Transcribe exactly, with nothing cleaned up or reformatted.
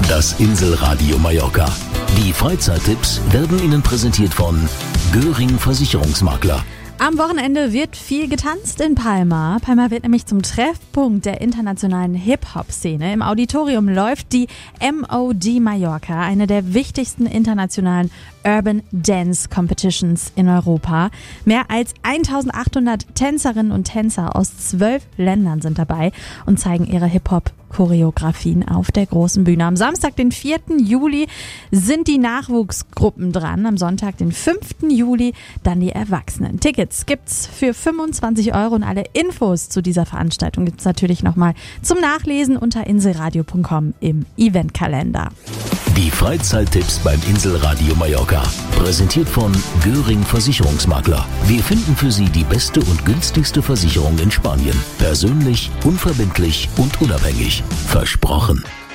Das Inselradio Mallorca. Die Freizeittipps werden Ihnen präsentiert von Göring Versicherungsmakler. Am Wochenende wird viel getanzt in Palma. Palma wird nämlich zum Treffpunkt der internationalen Hip-Hop-Szene. Im Auditorium läuft die M O D Mallorca, eine der wichtigsten internationalen Urban Dance Competitions in Europa. Mehr als eintausendachthundert Tänzerinnen und Tänzer aus zwölf Ländern sind dabei und zeigen ihre Hip-Hop-Choreografien auf der großen Bühne. Am Samstag, den vierten Juli, sind die Nachwuchsgruppen dran. Am Sonntag, den fünften Juli, dann die Erwachsenen. Tickets gibt's für fünfundzwanzig Euro und alle Infos zu dieser Veranstaltung gibt's natürlich nochmal zum Nachlesen unter inselradio punkt com im Eventkalender. Die Freizeittipps beim Inselradio Mallorca. Präsentiert von Göring Versicherungsmakler. Wir finden für Sie die beste und günstigste Versicherung in Spanien. Persönlich, unverbindlich und unabhängig. Versprochen.